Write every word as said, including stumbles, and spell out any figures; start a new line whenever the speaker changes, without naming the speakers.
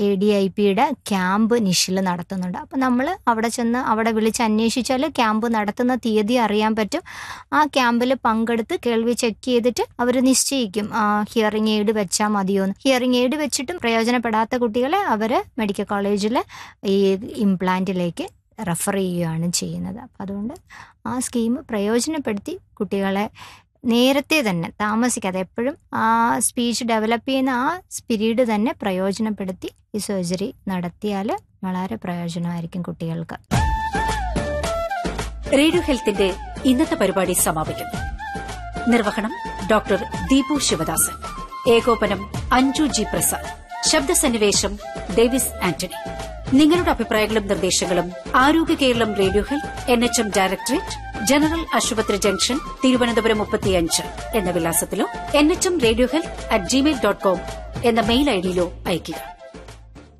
A D I പിയുടെ camp നിഷിൽ നടത്തുന്നുണ്ട്. അപ്പം നമ്മൾ അവിടെ ചെന്ന് അവിടെ വിളിച്ച് അന്വേഷിച്ചാൽ ക്യാമ്പ് നടത്തുന്ന തീയതി അറിയാൻ പറ്റും. ആ ക്യാമ്പിൽ പങ്കെടുത്ത് കേൾവി ചെക്ക് ചെയ്തിട്ട് അവർ നിശ്ചയിക്കും ഹിയറിംഗ് എയ്ഡ് വെച്ചാൽ മതിയോന്ന്. ഹിയറിംഗ് എയ്ഡ് വെച്ചിട്ടും പ്രയോജനപ്പെടാത്ത കുട്ടികളെ അവർ മെഡിക്കൽ കോളേജിൽ ഈ ഇംപ്ലാന്റിലേക്ക് റെഫർ ചെയ്യുകയാണ് ചെയ്യുന്നത്. അപ്പം അതുകൊണ്ട് ആ സ്കീം പ്രയോജനപ്പെടുത്തി കുട്ടികളെ നേരത്തെ തന്നെ താമസിക്കാതെ എപ്പോഴും ആ സ്പീച്ച് ഡെവലപ്പ് ചെയ്യുന്ന ആ പീരീഡ് തന്നെ പ്രയോജനപ്പെടുത്തി ഈ സർജറി നടത്തിയാൽ വളരെ പ്രയോജനമായിരിക്കും കുട്ടികൾക്ക്.
റേഡിയോ ഹെൽത്തിന്റെ ഇന്നത്തെ പരിപാടി സമാപിക്കുന്നു. നിർവഹണം ഡോക്ടർ ദീപു ശിവദാസൻ, ഏകോപനം അഞ്ജു ജി പ്രസാദ്, ശബ്ദസന്നിവേശം ഡേവിസ് ആന്റണി. നിങ്ങളുടെ അഭിപ്രായങ്ങളും നിർദ്ദേശങ്ങളും ആരോഗ്യ Keralam radio health N H M directorate, general ആശുപത്രി ജംഗ്ഷൻ, തിരുവനന്തപുരം മുപ്പത്തിയഞ്ച് എന്ന വിലാസത്തിലോ N H M radio health at Gmail dot com എന്ന മെയിൽ ഐഡിയിലോ അയയ്ക്കുക.